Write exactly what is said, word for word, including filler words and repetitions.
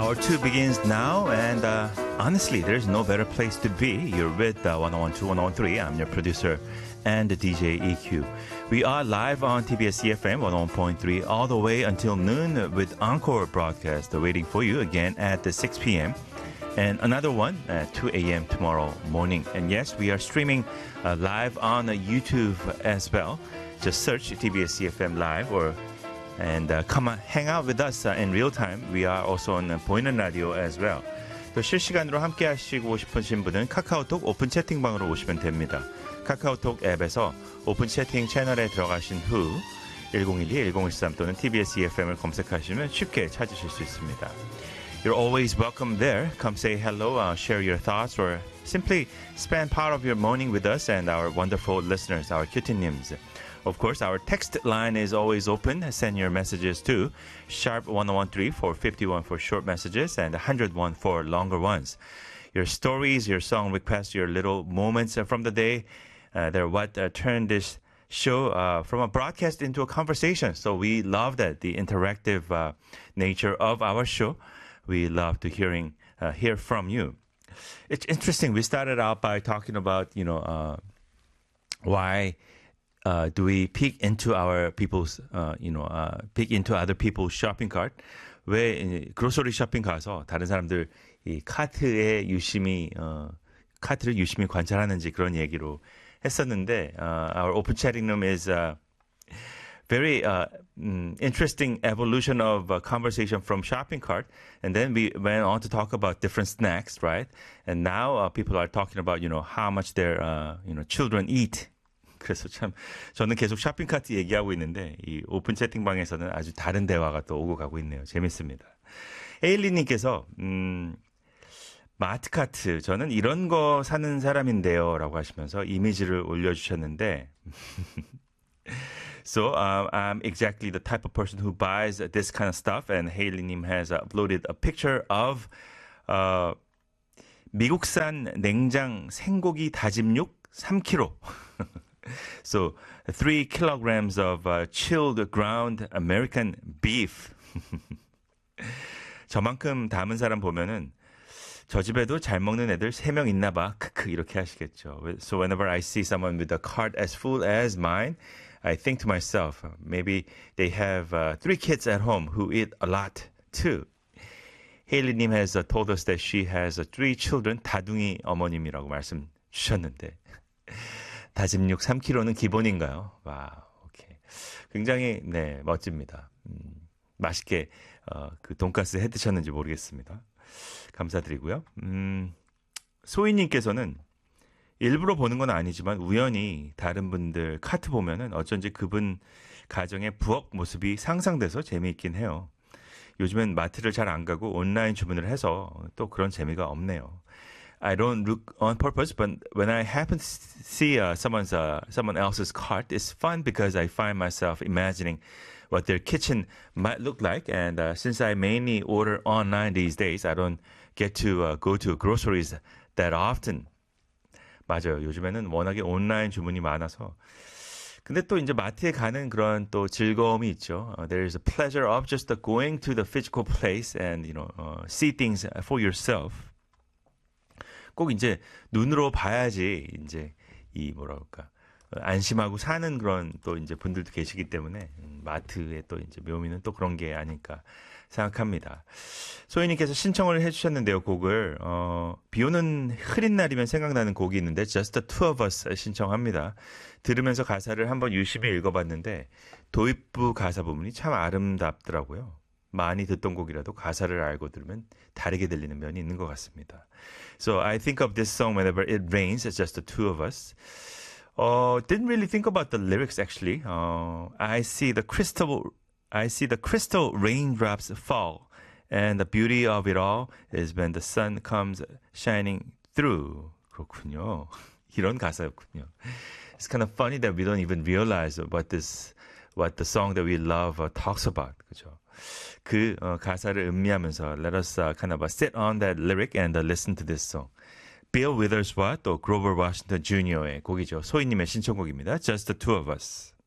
Hour two begins now, and uh, honestly, there's no better place to be. You're with uh, one oh one two, one oh one three. I'm your producer and D J E Q. We are live on T B S E F M one oh one point three all the way until noon with Encore broadcast waiting for you again at six p.m. and another one at two a.m. tomorrow morning. And yes, we are streaming uh, live on uh, YouTube as well. Just search T B S E F M Live or and uh, come on, hang out with us uh, in real time. We are also on uh, 보이는 라디오 as well. 또 실시간으로 함께 하시고 싶으신 분은 카카오톡 오픈 채팅방으로 오시면 됩니다. 카카오톡 앱에서 오픈 채팅 채널에 들어가신 후 일공일이 일공일삼 또는 티비에스 이에프엠을 검색하시면 쉽게 찾으실 수 있습니다. You're always welcome there. Come say hello, uh, share your thoughts, or simply spend part of your morning with us and our wonderful listeners, our cutie-nims. Of course, our text line is always open. Send your messages to sharp one oh one three for fifty-one for short messages and one oh one for longer ones. Your stories, your song requests, your little moments from the day, uh, they're what uh, turned this show uh, from a broadcast into a conversation. So we love that, the interactive uh, nature of our show. We love to hearing uh, hear from you. It's interesting. We started out by talking about, you know, uh, why Uh, do we peek into our people's, uh, you know, uh, peek into other people's shopping cart? 왜 그로서리 쇼핑 가서 다른 사람들 이 카트에 유심히 어, 카트를 유심히 관찰하는지 그런 얘기로 했었는데, uh, our open chatting room is a very uh, um, interesting evolution of a conversation from shopping cart, and then we went on to talk about different snacks, right? And now uh, people are talking about, you know, how much their, uh, you know, children eat. 그래서 참 저는 계속 쇼핑카트 얘기하고 있는데 이 오픈 채팅방에서는 아주 다른 대화가 또 오고 가고 있네요. 재밌습니다. 에일리님께서 음, 마트카트 저는 이런 거 사는 사람인데요 라고 하시면서 이미지를 올려주셨는데 So um, I'm exactly the type of person who buys this kind of stuff, and Hailey님 has uploaded a picture of uh, 미국산 냉장 생고기 다짐육 삼 킬로그램 So, three kilograms of uh, chilled ground American beef. 저만큼 담은 사람 보면은 저 집에도 잘 먹는 애들 세 명 있나 봐. 크크 이렇게 하시겠죠. So whenever I see someone with a cart as full as mine, I think to myself, maybe they have uh, three kids at home who eat a lot too. 헤일리님 has uh, told us that she has uh, three children, 다둥이 어머님이라고 말씀 주셨는데 다짐육 삼 킬로그램는 기본인가요? 와, 오케이. 굉장히, 네, 멋집니다. 음, 맛있게, 어, 그, 돈가스 해 드셨는지 모르겠습니다. 감사드리고요. 음, 소희님께서는 일부러 보는 건 아니지만 우연히 다른 분들 카트 보면은 어쩐지 그분 가정의 부엌 모습이 상상돼서 재미있긴 해요. 요즘엔 마트를 잘 안 가고 온라인 주문을 해서 또 그런 재미가 없네요. I don't look on purpose, but when I happen to see uh, someone's uh, someone else's cart, it's fun because I find myself imagining what their kitchen might look like. And uh, since I mainly order online these days, I don't get to uh, go to groceries that often. 맞아요. 요즘에는 워낙에 온라인 주문이 많아서. 근데 또 이제 마트에 가는 그런 또 즐거움이 있죠. Uh, there is a pleasure of just uh, going to the physical place and, you know, uh, see things for yourself. 꼭 이제 눈으로 봐야지 이제 이 뭐랄까 안심하고 사는 그런 또 이제 분들도 계시기 때문에 마트의 또 이제 묘미는 또 그런 게 아닐까 생각합니다. 소희님께서 신청을 해주셨는데요, 곡을 어, 비오는 흐린 날이면 생각나는 곡이 있는데 Just the Two of Us 신청합니다. 들으면서 가사를 한번 유심히 읽어봤는데 도입부 가사 부분이 참 아름답더라고요. 많이 듣던 곡이라도 가사를 알고 들으면 다르게 들리는 면이 있는 것 같습니다. So I think of this song whenever it rains, it's just the two of us. Uh, didn't really think about the lyrics actually. Uh, I see the crystal, I see the crystal raindrops fall, and the beauty of it all is when the sun comes shining through. 그렇군요. 이런 가사였군요. It's kind of funny that we don't even realize what this, what the song that we love uh, talks about. 그죠? 그 어, 가사를 음미하면서 let us uh, kind of uh, sit on that lyric and uh, listen to this song. Bill Withers와 또 Grover Washington 주니어의 곡이죠. 소희님의 신청곡입니다. Just the Two of Us.